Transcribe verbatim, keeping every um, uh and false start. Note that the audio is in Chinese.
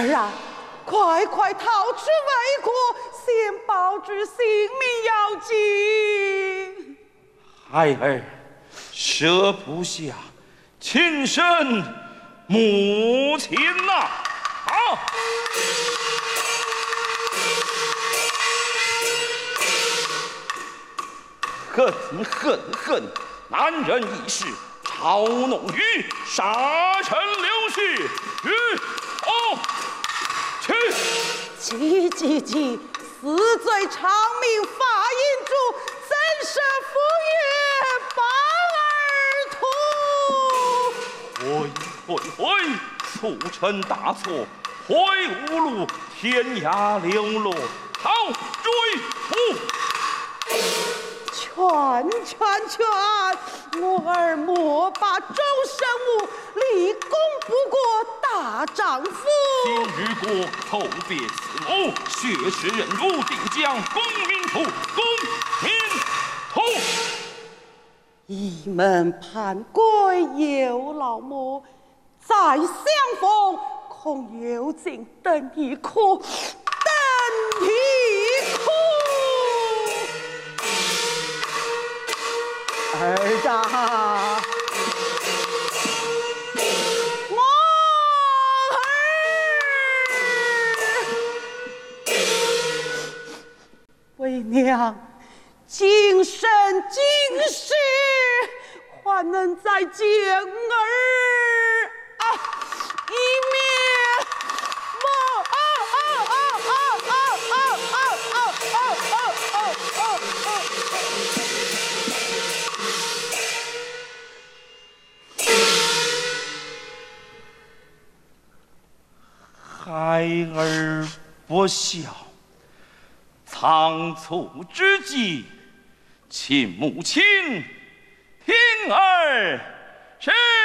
儿啊，快快逃去魏国，先保住性命要紧。 孩儿舍不下亲生母亲呐、啊！恨恨恨！男人一世，嘲弄于杀臣流血，与哦去！ 急急急！死罪偿命，法印主，怎舍夫悔约悔悔！促臣大错，悔无路，天涯流落，好追捕！ 劝劝劝！我儿莫把周生母立功不过大丈夫。 今日过后别四谋，血耻忍辱，定将公民图，公民图。 一门叛归有老母，再相逢恐有尽等一哭，等一哭。儿啊，我儿，为娘今生今世还能再见儿啊一面。我啊啊啊啊啊啊啊啊啊啊啊啊！ 孩儿不孝，仓促之际，请母亲听儿。是。